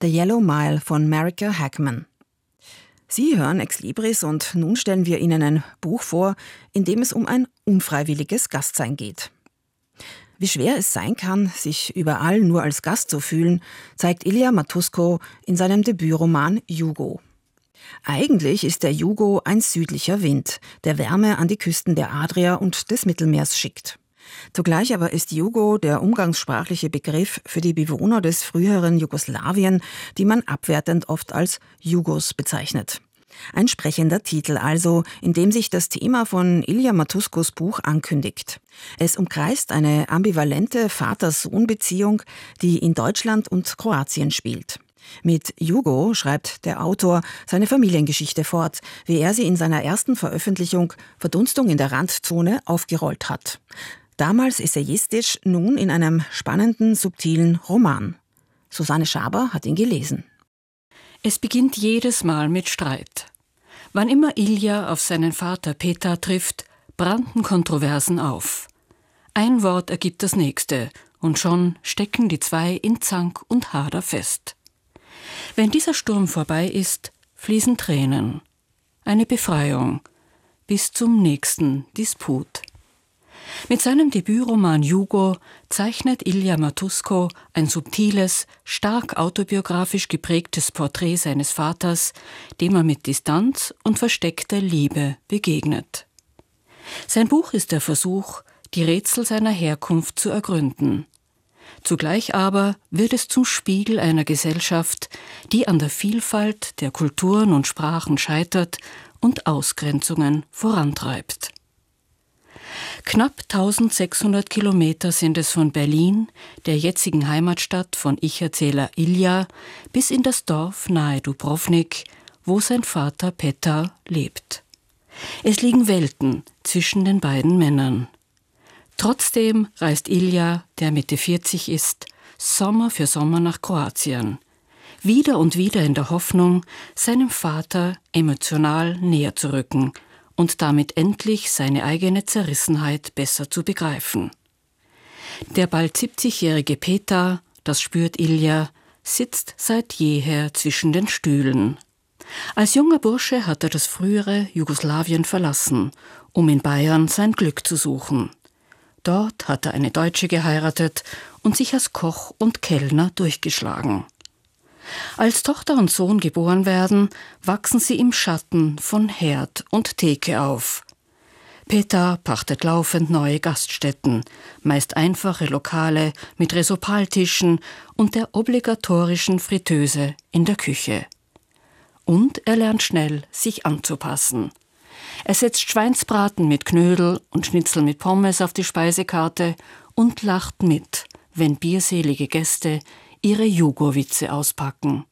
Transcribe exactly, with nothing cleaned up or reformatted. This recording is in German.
The Yellow Mile von Marica Hackman. Sie hören Ex Libris und nun stellen wir Ihnen ein Buch vor, in dem es um ein unfreiwilliges Gastsein geht. Wie schwer es sein kann, sich überall nur als Gast zu fühlen, zeigt Ilya Matsusko in seinem Debütroman Jugo. Eigentlich ist der Jugo ein südlicher Wind, der Wärme an die Küsten der Adria und des Mittelmeers schickt. Zugleich aber ist Jugo der umgangssprachliche Begriff für die Bewohner des früheren Jugoslawien, die man abwertend oft als Jugos bezeichnet. Ein sprechender Titel also, in dem sich das Thema von Ilya Matsuskos Buch ankündigt. Es umkreist eine ambivalente Vater-Sohn-Beziehung, die in Deutschland und Kroatien spielt. Mit Jugo schreibt der Autor seine Familiengeschichte fort, wie er sie in seiner ersten Veröffentlichung Verdunstung in der Randzone aufgerollt hat. Damals essayistisch, nun in einem spannenden, subtilen Roman. Susanne Schaber hat ihn gelesen. Es beginnt jedes Mal mit Streit. Wann immer Ilja auf seinen Vater Petar trifft, brannten Kontroversen auf. Ein Wort ergibt das nächste und schon stecken die zwei in Zank und Hader fest. Wenn dieser Sturm vorbei ist, fließen Tränen. Eine Befreiung bis zum nächsten Disput. Mit seinem Debütroman Jugo zeichnet Ilya Matsusko ein subtiles, stark autobiografisch geprägtes Porträt seines Vaters, dem er mit Distanz und versteckter Liebe begegnet. Sein Buch ist der Versuch, die Rätsel seiner Herkunft zu ergründen. Zugleich aber wird es zum Spiegel einer Gesellschaft, die an der Vielfalt der Kulturen und Sprachen scheitert und Ausgrenzungen vorantreibt. Knapp eintausendsechshundert Kilometer sind es von Berlin, der jetzigen Heimatstadt von Ich-Erzähler Ilja, bis in das Dorf nahe Dubrovnik, wo sein Vater Petar lebt. Es liegen Welten zwischen den beiden Männern. Trotzdem reist Ilja, der Mitte vierzig ist, Sommer für Sommer nach Kroatien. Wieder und wieder in der Hoffnung, seinem Vater emotional näher zu rücken und damit endlich seine eigene Zerrissenheit besser zu begreifen. Der bald siebzigjährige Petar, das spürt Ilja, sitzt seit jeher zwischen den Stühlen. Als junger Bursche hat er das frühere Jugoslawien verlassen, um in Bayern sein Glück zu suchen. Dort hat er eine Deutsche geheiratet und sich als Koch und Kellner durchgeschlagen. Als Tochter und Sohn geboren werden, wachsen sie im Schatten von Herd und Theke auf. Petar pachtet laufend neue Gaststätten, meist einfache Lokale mit Resopaltischen und der obligatorischen Fritteuse in der Küche. Und er lernt schnell, sich anzupassen. Er setzt Schweinsbraten mit Knödel und Schnitzel mit Pommes auf die Speisekarte und lacht mit, wenn bierselige Gäste ihre Jugo-Witze auspacken.